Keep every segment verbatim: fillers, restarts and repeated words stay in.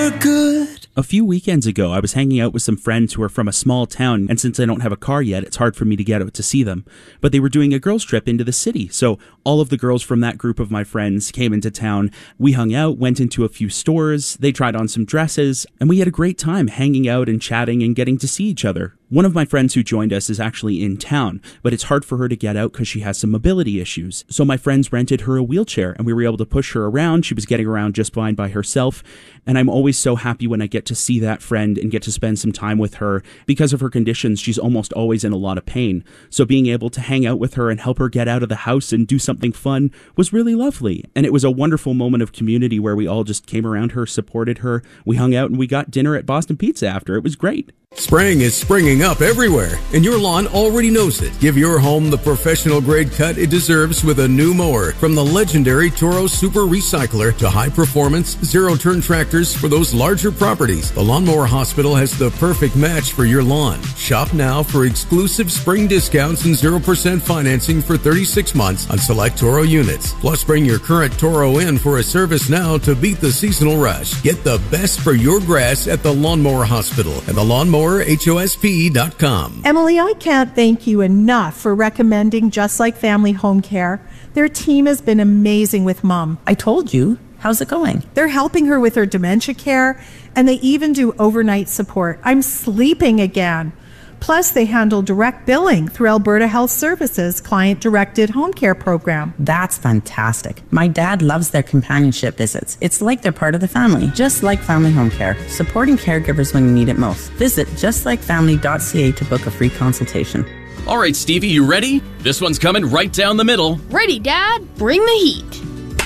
We're good. A few weekends ago, I was hanging out with some friends who are from a small town, and since I don't have a car yet, it's hard for me to get out to see them. But they were doing a girls' trip into the city, so all of the girls from that group of my friends came into town. We hung out, went into a few stores, they tried on some dresses, and we had a great time hanging out and chatting and getting to see each other. One of my friends who joined us is actually in town, but it's hard for her to get out because she has some mobility issues. So my friends rented her a wheelchair, and we were able to push her around. She was getting around just fine by herself, and I'm always so happy when I get to see that friend and get to spend some time with her. Because of her conditions, she's almost always in a lot of pain. So being able to hang out with her and help her get out of the house and do something fun was really lovely. And it was a wonderful moment of community where we all just came around her, supported her. We hung out and we got dinner at Boston Pizza after. It was great. Spring is springing up everywhere, and your lawn already knows it. Give your home the professional grade cut it deserves with a new mower. From the legendary Toro Super Recycler to high-performance, zero-turn tractors for those larger properties, the Lawnmower Hospital has the perfect match for your lawn. Shop now for exclusive spring discounts and zero percent financing for thirty-six months on select Toro units. Plus, bring your current Toro in for a service now to beat the seasonal rush. Get the best for your grass at the Lawnmower Hospital and the Lawnmower H O S P dot com. Emily, I can't thank you enough for recommending Just Like Family Home Care. Their team has been amazing with Mom. I told you. How's it going? They're helping her with her dementia care, and they even do overnight support. I'm sleeping again. Plus, they handle direct billing through Alberta Health Services client-directed home care program. That's fantastic. My dad loves their companionship visits. It's like they're part of the family, just like Family Home Care, supporting caregivers when you need it most. Visit just like family dot c a to book a free consultation. All right, Stevie, you ready? This one's coming right down the middle. Ready, Dad. Bring the heat.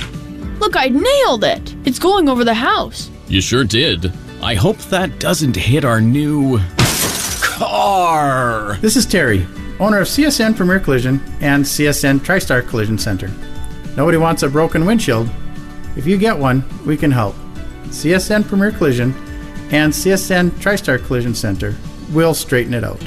Look, I nailed it. It's going over the house. You sure did. I hope that doesn't hit our new car. This is Terry, owner of C S N Premier Collision and C S N TriStar Collision Center. Nobody wants a broken windshield. If you get one, we can help. C S N Premier Collision and C S N TriStar Collision Center will straighten it out.